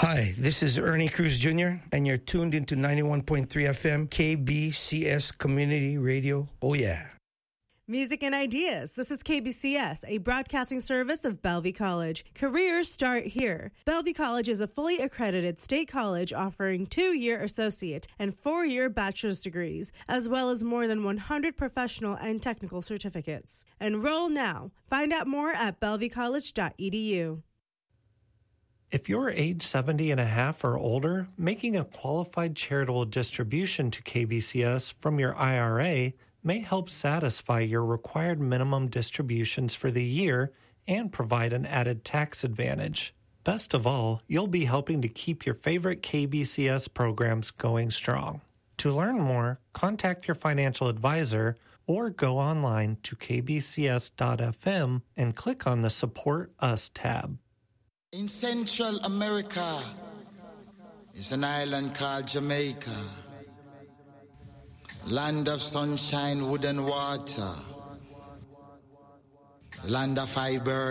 Hi, this is Ernie Cruz Jr., and you're tuned into 91.3 FM KBCS Community Radio. Oh, yeah. Music and Ideas. This is KBCS, a broadcasting service of Bellevue College. Careers start here. Bellevue College is a fully accredited state college offering 2-year associate and 4-year bachelor's degrees, as well as more than 100 professional and technical certificates. Enroll now. Find out more at bellevuecollege.edu. If you're age 70 and a half or older, making a qualified charitable distribution to KBCS from your IRA may help satisfy your required minimum distributions for the year and provide an added tax advantage. Best of all, you'll be helping to keep your favorite KBCS programs going strong. To learn more, contact your financial advisor or go online to kbcs.fm and click on the Support Us tab. In Central America is an island called Jamaica, land of sunshine, wood and water, land of fiber.